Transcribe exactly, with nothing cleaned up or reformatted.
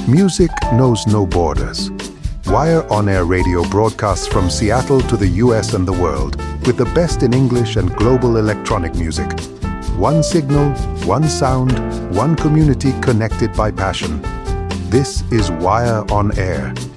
Music knows no borders. Wire On Air Radio broadcasts from Seattle to the U S and the world with the best in English and global electronic music. One signal, one sound, one community connected by passion. This is Wire On Air.